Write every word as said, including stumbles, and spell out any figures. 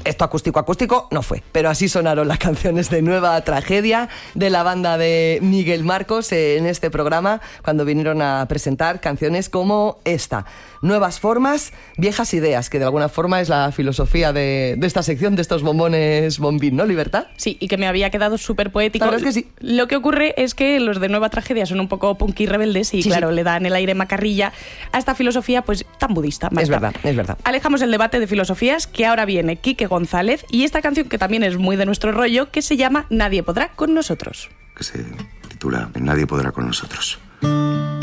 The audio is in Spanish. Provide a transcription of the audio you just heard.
esto acústico acústico no fue, pero así sonaron las canciones de Nueva Tragedia de la banda de Miguel Marcos en este programa cuando vinieron a presentar canciones como esta, Nuevas Formas, Viejas Ideas, que de alguna forma es la filosofía de, de esta sección, de estos bombones bombín, ¿no, Libertad? Sí, y que me había quedado súper poético. La verdad es que sí. Lo que ocurre es que los de Nueva Tragedia son un poco punky rebeldes y sí, claro, sí. le dan el aire macarrilla a esta filosofía pues tan budista. Basta. Es verdad, es verdad. Alejamos el debate de filosofías, que ahora viene Quique González y esta canción que también es muy de nuestro rollo, que se llama Nadie podrá con nosotros. Que se titula Nadie podrá con nosotros.